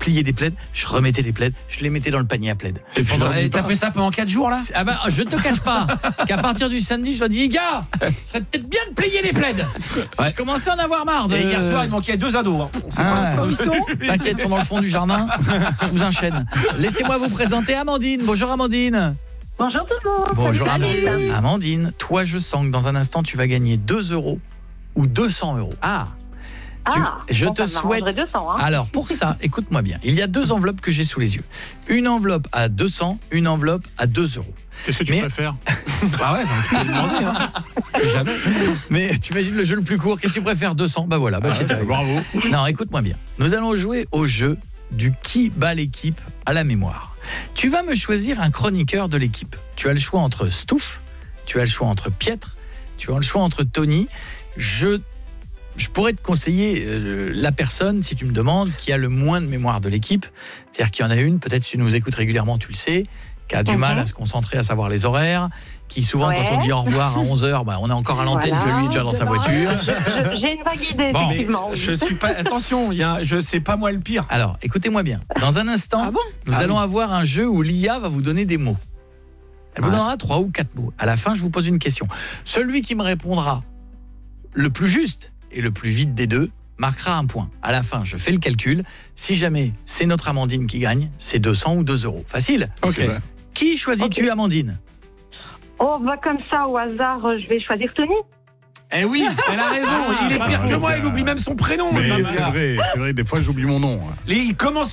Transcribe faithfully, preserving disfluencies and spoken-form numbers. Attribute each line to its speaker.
Speaker 1: pliais des plaids, je remettais les plaids, je les mettais dans le panier à plaids.
Speaker 2: Et puis,
Speaker 3: Et t'as fait ça pendant quatre jours là?
Speaker 1: Ah ben, je ne te cache pas qu'à partir du samedi, je leur dis, gars, ça serait peut-être bien de plier les plaids.
Speaker 3: Ouais.
Speaker 1: Je commençais à en avoir marre. De...
Speaker 3: Et hier soir, il manquait deux ados. Hein. On sait
Speaker 1: Ah,
Speaker 3: pas ça.
Speaker 1: où ils sont? T'inquiète, ils sont dans le fond du jardin, sous un chêne. Laissez-moi vous présenter Amandine. Bonjour Amandine.
Speaker 4: Bonjour tout le monde.
Speaker 1: Bonjour
Speaker 4: Salut.
Speaker 1: Amandine. Amandine, toi je sens que dans un instant tu vas gagner deux euros ou deux cents euros.
Speaker 3: Ah.
Speaker 1: Tu-
Speaker 4: Ah,
Speaker 1: je
Speaker 4: bon,
Speaker 1: te
Speaker 4: ça
Speaker 1: souhaite.
Speaker 4: m'arrangerait deux cents, hein.
Speaker 1: Alors pour ça, écoute-moi bien. Il y a deux enveloppes que j'ai sous les yeux. Une enveloppe à deux cents, une enveloppe à deux euros.
Speaker 2: Qu'est-ce que tu
Speaker 1: Mais-
Speaker 2: préfères?
Speaker 3: Bah ouais, donc, tu peux demander. Hein. C'est jamais.
Speaker 1: Mais tu imagines le jeu le plus court. Qu'est-ce que tu préfères? Deux cents? Bah voilà, bah, c'est terrible.
Speaker 2: Bravo.
Speaker 1: Non, écoute-moi bien. Nous allons jouer au jeu du qui bat l'équipe à la mémoire. Tu vas me choisir un chroniqueur de l'équipe. Tu as le choix entre Stouff, tu as le choix entre Pietre, tu as le choix entre Tony. Je, je pourrais te conseiller euh, la personne, si tu me demandes, qui a le moins de mémoire de l'équipe. C'est-à-dire qu'il y en a une, peut-être si tu nous écoutes régulièrement, tu le sais, qui a du
Speaker 4: Mhm.
Speaker 1: mal à se concentrer, à savoir les horaires, qui souvent,
Speaker 4: Ouais.
Speaker 1: quand on dit au revoir à onze heures, bah, on est encore à l'antenne,
Speaker 4: Voilà,
Speaker 1: que lui est déjà dans sa
Speaker 4: je-
Speaker 1: voiture.
Speaker 4: je- J'ai une vague idée,
Speaker 1: Bon,
Speaker 3: Mais
Speaker 4: effectivement. oui.
Speaker 3: je suis pas. Attention, il y a, je sais pas moi le pire.
Speaker 1: Alors, écoutez-moi bien. Dans un instant,
Speaker 5: Ah bon
Speaker 1: nous
Speaker 3: Ah
Speaker 1: allons
Speaker 3: oui.
Speaker 1: avoir un jeu où l'I A va vous donner des mots. Elle vous
Speaker 3: Ouais.
Speaker 1: donnera trois ou quatre mots. À la fin, je vous pose une question. Celui qui me répondra le plus juste et le plus vite des deux marquera un point. À la fin, je fais le calcul. Si jamais c'est notre Amandine qui gagne, c'est deux cents ou deux euros. Facile.
Speaker 3: Ok.
Speaker 2: C'est vrai.
Speaker 1: Qui choisis-tu, Amandine?
Speaker 4: Oh, bah comme ça, au hasard, euh, je vais choisir Tony.
Speaker 3: Eh oui, elle a raison. Il est pire que moi. Il oublie même son prénom.
Speaker 2: Mais
Speaker 3: le
Speaker 2: c'est
Speaker 3: gars.
Speaker 2: vrai, c'est vrai, des fois j'oublie mon nom.
Speaker 3: Les- Il commence